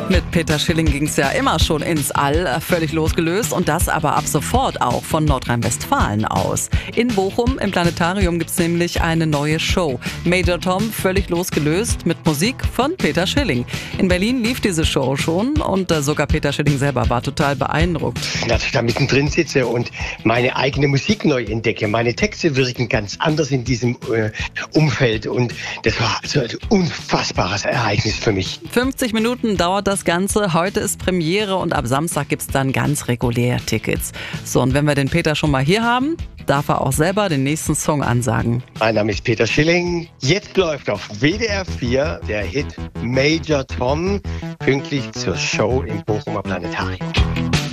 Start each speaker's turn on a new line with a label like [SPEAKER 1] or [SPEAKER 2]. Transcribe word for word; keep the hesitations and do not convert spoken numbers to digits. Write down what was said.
[SPEAKER 1] Mit Peter Schilling ging es ja immer schon ins All, völlig losgelöst und das aber ab sofort auch von Nordrhein-Westfalen aus. In Bochum im Planetarium gibt es nämlich eine neue Show. Major Tom völlig losgelöst mit Musik von Peter Schilling. In Berlin lief diese Show schon und äh, sogar Peter Schilling selber war total beeindruckt.
[SPEAKER 2] Dass ich da mittendrin sitze und meine eigene Musik neu entdecke. Meine Texte wirken ganz anders in diesem äh, Umfeld und das war also ein unfassbares Ereignis für mich.
[SPEAKER 1] fünfzig Minuten dauert das Ganze. Heute ist Premiere und ab Samstag gibt es dann ganz regulär Tickets. So, und wenn wir den Peter schon mal hier haben, darf er auch selber den nächsten Song ansagen.
[SPEAKER 2] Mein Name ist Peter Schilling. Jetzt läuft auf W D R vier der Hit Major Tom, pünktlich zur Show im Bochumer Planetarium.